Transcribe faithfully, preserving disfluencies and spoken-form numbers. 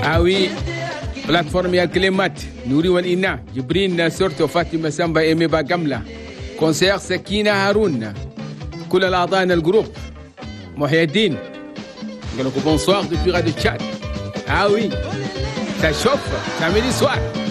Ah oui, plateforme ya Clémat, Nouri Walina, Jibrine Sorto, Fatima Samba, Aimé Bagamla, concert Sakina Haroun, كل الأعضاء الجروب محي الدين قالوا bonsoir depuis Radio Tchad. Ah oui, ça chauffe, ça met du soir.